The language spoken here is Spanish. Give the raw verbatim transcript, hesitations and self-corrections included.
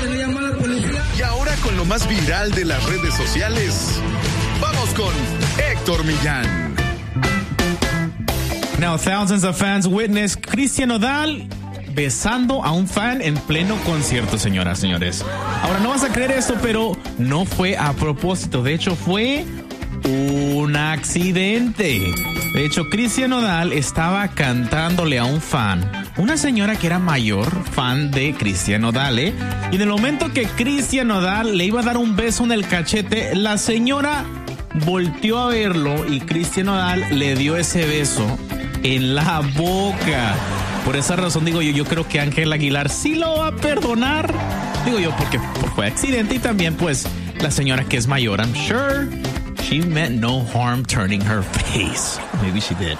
que no llamó a la policía. Y ahora con lo más viral de las redes sociales, vamos con Héctor Millán. Now, thousands of fans witnessed Cristian Nodal besando a un fan en pleno concierto, señoras, señores. Ahora, no vas a creer esto, pero no fue a propósito. De hecho, fue un accidente. De hecho, Cristian Nodal estaba cantándole a un fan, una señora que era mayor, fan de Cristian Nodal, ¿eh? Y en el momento que Cristian Nodal le iba a dar un beso en el cachete, la señora volteó a verlo y Cristian Nodal le dio ese beso en la boca. Por esa razón digo yo, yo creo que Ángel Aguilar sí lo va a perdonar. Digo yo, porque fue accidente y también pues la señora que es mayor, I'm sure she meant no harm turning her face. Maybe she did.